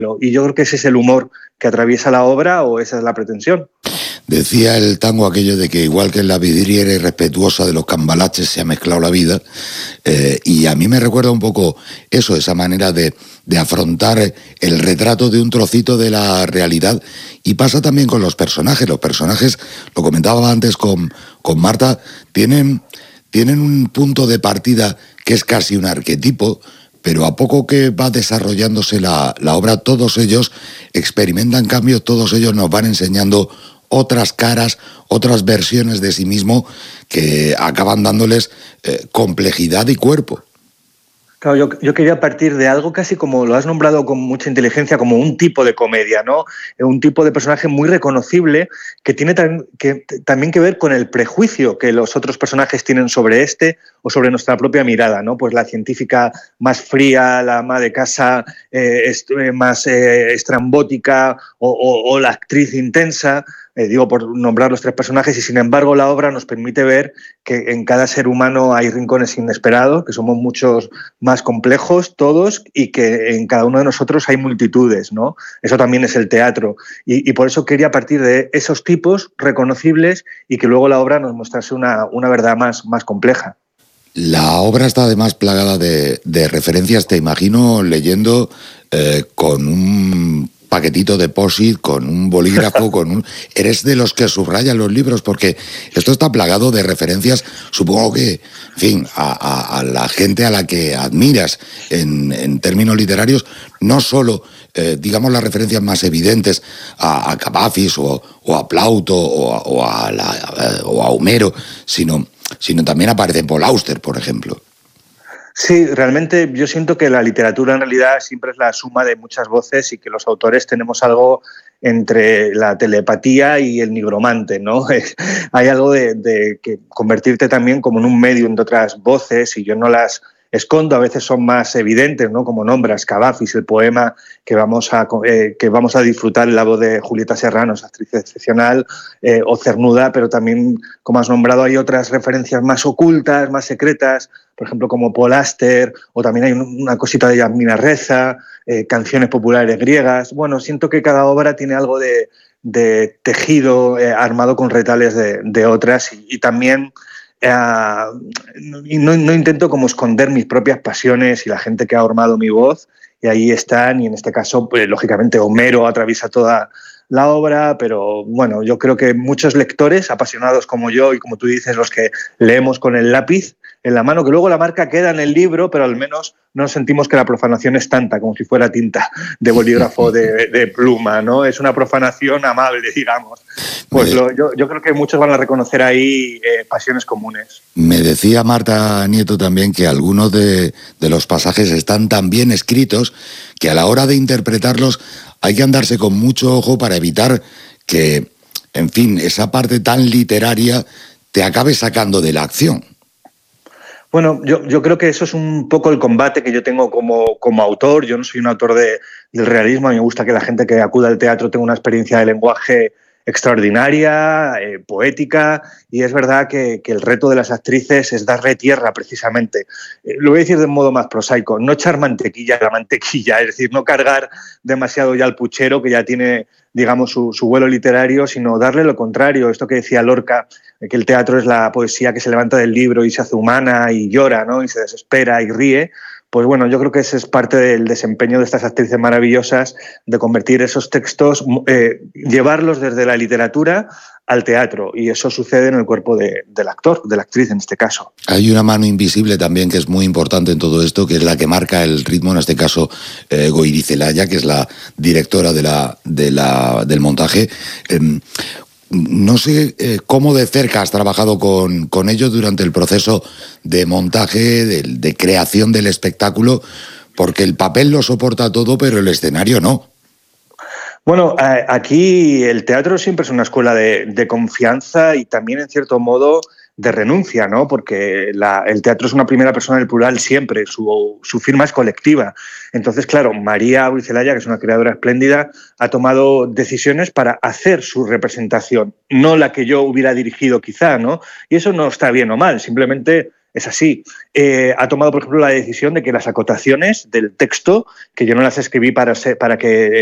Y yo creo que ese es el humor que atraviesa la obra, o esa es la pretensión. Decía el tango aquello de que igual que en la vidriera irrespetuosa de los cambalaches se ha mezclado la vida, y a mí me recuerda un poco eso, esa manera de afrontar el retrato de un trocito de la realidad, y pasa también con los personajes. Los personajes, lo comentaba antes con Marta, tienen un punto de partida que es casi un arquetipo, pero a poco que va desarrollándose la obra, todos ellos experimentan cambios, todos ellos nos van enseñando otras caras, otras versiones de sí mismo que acaban dándoles complejidad y cuerpo. Claro, yo quería partir de algo casi como lo has nombrado con mucha inteligencia, como un tipo de comedia, ¿no? Un tipo de personaje muy reconocible que tiene también que ver con el prejuicio que los otros personajes tienen sobre este o sobre nuestra propia mirada, ¿no? Pues la científica más fría, la ama de casa más estrambótica, o la actriz intensa. Digo, por nombrar los tres personajes, y sin embargo la obra nos permite ver que en cada ser humano hay rincones inesperados, que somos muchos más complejos todos, y que en cada uno de nosotros hay multitudes, ¿no? Eso también es el teatro, y por eso quería partir de esos tipos reconocibles y que luego la obra nos mostrase una verdad más compleja. La obra está además plagada de referencias. Te imagino leyendo con un paquetito de post-it, con un bolígrafo, Eres de los que subrayan los libros, porque esto está plagado de referencias, supongo que, en fin, a la gente a la que admiras en términos literarios, no solo, digamos, las referencias más evidentes a Cavafis o a Plauto o a Homero, sino también aparece Paul Auster, por ejemplo. Sí, realmente yo siento que la literatura en realidad siempre es la suma de muchas voces, y que los autores tenemos algo entre la telepatía y el nigromante, ¿no? Hay algo de que convertirte también como en un medium de otras voces, y yo no las escondo, a veces son más evidentes, ¿no? Como nombras Cavafis, el poema que vamos a disfrutar en la voz de Julieta Serrano, esa actriz excepcional, o Cernuda, pero también, como has nombrado, hay otras referencias más ocultas, más secretas, por ejemplo, como Paul Auster, o también hay una cosita de Yasmina Reza, canciones populares griegas. Bueno, siento que cada obra tiene algo de tejido armado con retales de otras, y también no intento como esconder mis propias pasiones y la gente que ha armado mi voz, y ahí están, y en este caso, pues, lógicamente Homero atraviesa toda la obra, pero bueno, yo creo que muchos lectores apasionados como yo y como tú dices, los que leemos con el lápiz en la mano, que luego la marca queda en el libro, pero al menos no sentimos que la profanación es tanta, como si fuera tinta de bolígrafo de pluma, ¿no? Es una profanación amable, digamos. Pues yo creo que muchos van a reconocer ahí pasiones comunes. Me decía Marta Nieto también que algunos de los pasajes están tan bien escritos que a la hora de interpretarlos hay que andarse con mucho ojo para evitar que, en fin, esa parte tan literaria te acabe sacando de la acción. Bueno, yo creo que eso es un poco el combate que yo tengo como autor. Yo no soy un autor del realismo. A mí me gusta que la gente que acuda al teatro tenga una experiencia de lenguaje extraordinaria, poética, y es verdad que el reto de las actrices es darle tierra, precisamente. Lo voy a decir de un modo más prosaico, no echar mantequilla a la mantequilla, es decir, no cargar demasiado ya al puchero, que ya tiene, digamos, su vuelo literario, sino darle lo contrario, esto que decía Lorca, que el teatro es la poesía que se levanta del libro y se hace humana y llora, ¿no? Y se desespera y ríe. Pues bueno, yo creo que ese es parte del desempeño de estas actrices maravillosas, de convertir esos textos, llevarlos desde la literatura al teatro, y eso sucede en el cuerpo del actor, de la actriz en este caso. Hay una mano invisible también que es muy importante en todo esto, que es la que marca el ritmo, en este caso Goirizelaya, que es la directora del montaje. No sé cómo de cerca has trabajado con ellos durante el proceso de montaje, de creación del espectáculo, porque el papel lo soporta todo, pero el escenario no. Bueno, aquí el teatro siempre es una escuela de confianza y también, en cierto modo, de renuncia, ¿no? Porque el teatro es una primera persona del plural siempre, su firma es colectiva. Entonces, claro, María Goirizelaya, que es una creadora espléndida, ha tomado decisiones para hacer su representación, no la que yo hubiera dirigido quizá, ¿no? Y eso no está bien o mal, simplemente es así. Ha tomado, por ejemplo, la decisión de que las acotaciones del texto, que yo no las escribí para que